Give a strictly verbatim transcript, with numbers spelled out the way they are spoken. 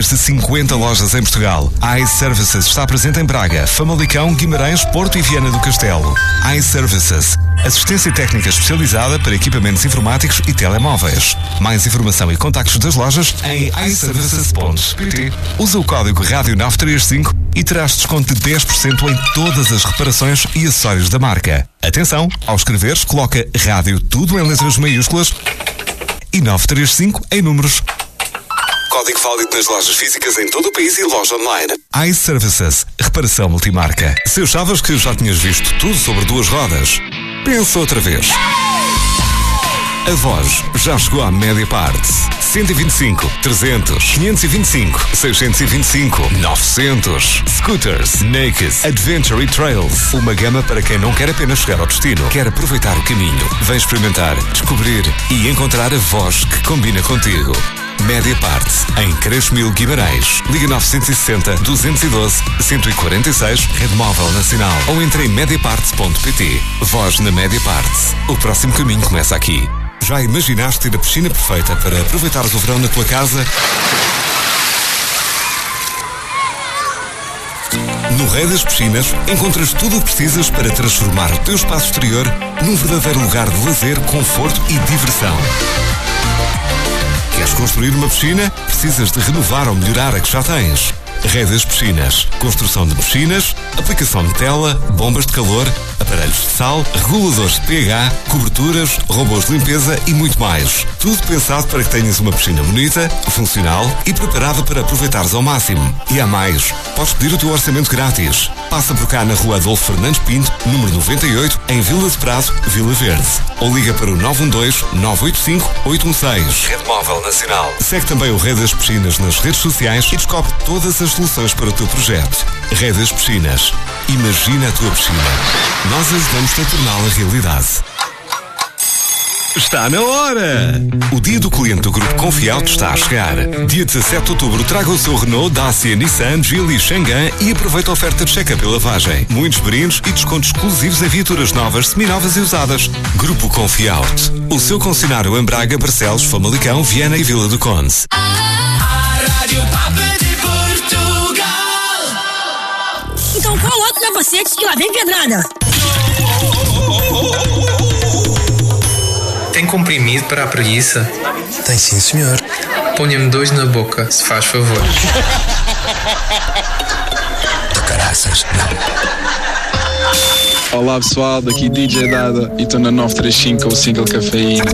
de cinquenta lojas em Portugal. iServices está presente em Braga, Famalicão, Guimarães, Porto e Viana do Castelo. iServices, assistência técnica especializada para equipamentos informáticos e telemóveis. Mais informação e contactos das lojas em i services ponto pt. Usa o código rádio nove três cinco e terás desconto de dez por cento em todas as reparações e acessórios da marca. Atenção, ao escreveres, coloca rádio tudo em letras maiúsculas e nove três cinco em números. Código válido nas lojas físicas em todo o país e loja online. iServices, reparação multimarca. Se achavas que já tinhas visto tudo sobre duas rodas, pensa outra vez. A Voz já chegou à Mediapart. cento e vinte e cinco, trezentos, quinhentos e vinte e cinco, seiscentos e vinte e cinco, novecentos. Scooters, Naked, Adventure e Trails. Uma gama para quem não quer apenas chegar ao destino, quer aproveitar o caminho. Vem experimentar, descobrir e encontrar a voz que combina contigo. Mediapart, em Crespo Mil Guimarães. Liga nove seis zero, dois um dois, um quatro seis, Rede Móvel Nacional. Ou entre em mediapart ponto pt. Voz na Mediapart. O próximo caminho começa aqui. Já imaginaste ter a piscina perfeita para aproveitares o verão na tua casa? No Rei das Piscinas encontras tudo o que precisas para transformar o teu espaço exterior num verdadeiro lugar de lazer, conforto e diversão. Queres construir uma piscina? Precisas de renovar ou melhorar a que já tens. Rei das Piscinas. Construção de piscinas, aplicação de tela, bombas de calor, aparelhos de sal, reguladores de pH, coberturas, robôs de limpeza e muito mais. Tudo pensado para que tenhas uma piscina bonita, funcional e preparada para aproveitares ao máximo. E há mais. Podes pedir o teu orçamento grátis. Passa por cá na rua Adolfo Fernandes Pinto, número noventa e oito, em Vila de Prado, Vila Verde. Ou liga para o nove um dois, nove oito cinco, oito um seis. Rede Móvel Nacional. Segue também o Rei das Piscinas nas redes sociais e descobre todas as soluções para o teu projeto. Rei das Piscinas. Imagina a tua piscina. Nós ajudamos-te a torná-la realidade. Está na hora! O dia do cliente do Grupo Confiauto está a chegar. Dia dezassete de outubro, traga o seu Renault, Dacia, Nissan, Geely, Xangan e aproveita a oferta de check-up e lavagem. Muitos brindes e descontos exclusivos em viaturas novas, seminovas e usadas. Grupo Confiauto. O seu concessionário em Braga, Barcelos, Famalicão, Viana e Vila do Conde. Então coloque na você que lá vem pedrada. Tem comprimido para a preguiça? Tem sim, senhor. Ponha-me dois na boca, se faz favor. De caraças, não. Olá pessoal, daqui D J Dada e estou na nove três cinco com o single Cafeína.